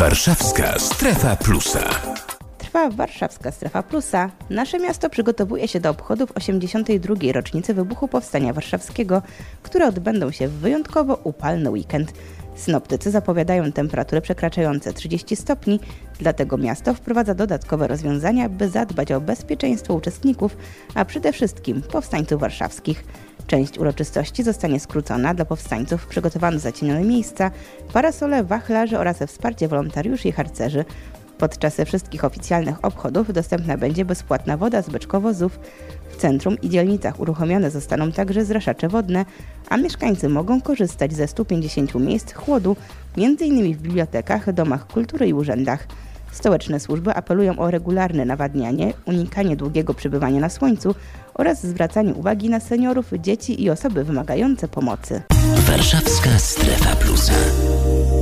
Warszawska Strefa Plusa. Trwa Warszawska Strefa Plusa. Nasze miasto przygotowuje się do obchodów 82. rocznicy wybuchu Powstania Warszawskiego, które odbędą się w wyjątkowo upalny weekend. Synoptycy zapowiadają temperatury przekraczające 30 stopni, dlatego miasto wprowadza dodatkowe rozwiązania, by zadbać o bezpieczeństwo uczestników, a przede wszystkim powstańców warszawskich. Część uroczystości zostanie skrócona, dla powstańców przygotowano zacienione miejsca, parasole, wachlarze oraz wsparcie wolontariuszy i harcerzy. Podczas wszystkich oficjalnych obchodów dostępna będzie bezpłatna woda z beczkowozów. W centrum i dzielnicach uruchomione zostaną także zraszacze wodne, a mieszkańcy mogą korzystać ze 150 miejsc chłodu, m.in. w bibliotekach, domach kultury i urzędach. Stołeczne służby apelują o regularne nawadnianie, unikanie długiego przebywania na słońcu oraz zwracanie uwagi na seniorów, dzieci i osoby wymagające pomocy. Warszawska Strefa Plusa.